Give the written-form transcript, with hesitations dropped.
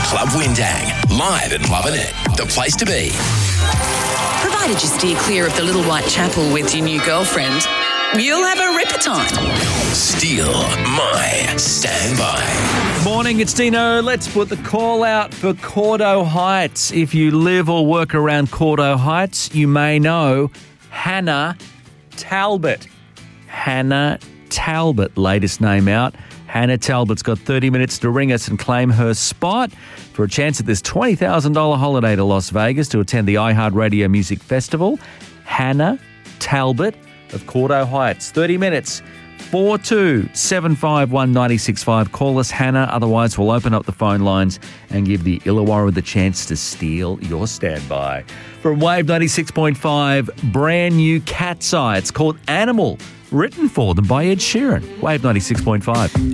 Club Windang, live at Lovenet, the place to be. Provided you steer clear of the Little White Chapel with your new girlfriend, you'll have a ripper time. Steal my standby. Morning, it's Dino. Let's put the call out for Cordo Heights. If you live or work around Cordo Heights, you may know Hannah Talbot. Hannah Talbot, latest name out. Hannah Talbot's got 30 minutes to ring us and claim her spot for a chance at this $20,000 holiday to Las Vegas to attend the iHeartRadio Music Festival. Hannah Talbot of Cordo Heights. 30 minutes. 42751965. Call us, Hannah. Otherwise, we'll open up the phone lines and give the Illawarra the chance to steal your standby. From Wave 96.5, brand new Cat's Eye. It's called Animal, written for them by Ed Sheeran. Wave 96.5.